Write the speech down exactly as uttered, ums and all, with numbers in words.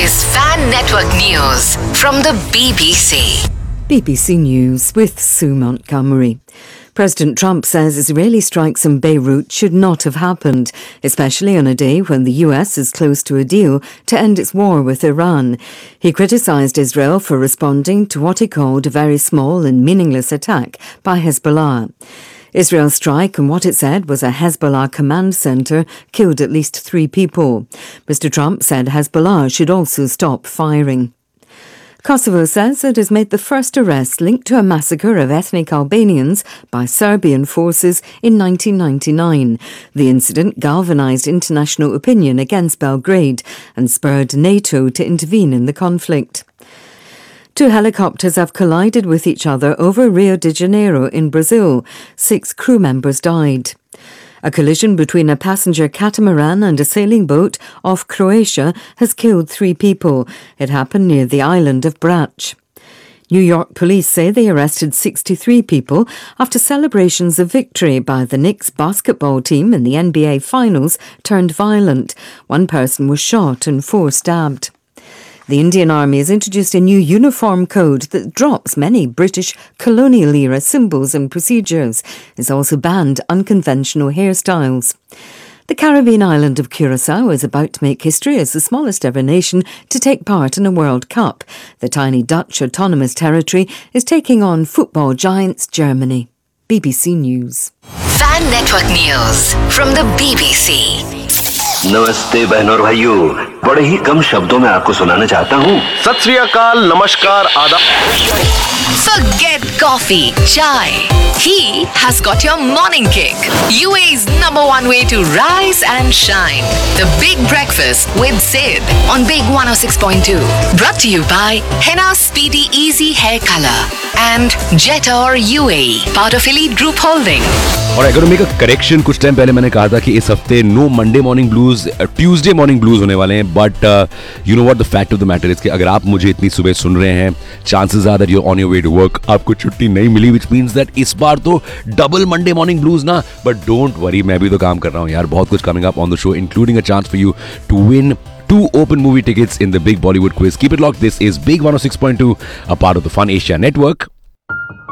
is Fan Network News from the B B C. B B C News with Sue Montgomery. President Trump says Israeli strikes in Beirut should not have happened, especially on a day when the U S is close to a deal to end its war with Iran. He criticised Israel for responding to what he called a very small and meaningless attack by Hezbollah. Israel's strike and what it said was a Hezbollah command centre killed at least three people. Mister Trump said Hezbollah should also stop firing. Kosovo says it has made the first arrest linked to a massacre of ethnic Albanians by Serbian forces in nineteen ninety-nine. The incident galvanised international opinion against Belgrade and spurred NATO to intervene in the conflict. Two helicopters have collided with each other over Rio de Janeiro in Brazil. Six crew members died. A collision between a passenger catamaran and a sailing boat off Croatia has killed three people. It happened near the island of Brač. New York police say they arrested sixty-three people after celebrations of victory by the Knicks basketball team in the N B A Finals turned violent. One person was shot and four stabbed. The Indian Army has introduced a new uniform code that drops many British colonial-era symbols and procedures. It's also banned unconventional hairstyles. The Caribbean island of Curacao is about to make history as the smallest ever nation to take part in a World Cup. The tiny Dutch autonomous territory is taking on football giants Germany. B B C News. Fan Network News from the B B C. नमस्ते बहनों और भाइयों, बड़े ही कम शब्दों में आपको सुनाना चाहता हूँ। सत श्री अकाल, नमस्कार, आदाब। Forget coffee, chai. He has got your morning kick. U A's number one way to rise and shine. The Big Breakfast with Sid on Big one oh six point two. Brought to you by Henna Speedy Easy Hair Color and Jetor U A E, part of Elite Group Holding. और अगर make a correction, कुछ time पहले मैंने कहा था कि इस हफ्ते no Monday morning blues, Tuesday morning blues होने वाले हैं, but you know what the fact of the matter is कि अगर आप मुझे इतनी सुबह सुन रहे हैं, chances are that you on your way to work, आपको छुट्टी नहीं मिली, व्हिच मींस दैट इस बार तो डबल मंडे मॉर्निंग ब्लूज ना, बट डोंट वरी, मैं भी तो काम कर रहा हूँ यार, बहुत कुछ coming up on the show, including a chance for you to win two open movie tickets in the Big Bollywood Quiz. Keep it locked. This is Big one oh six point two, a part of the Fun Asia Network.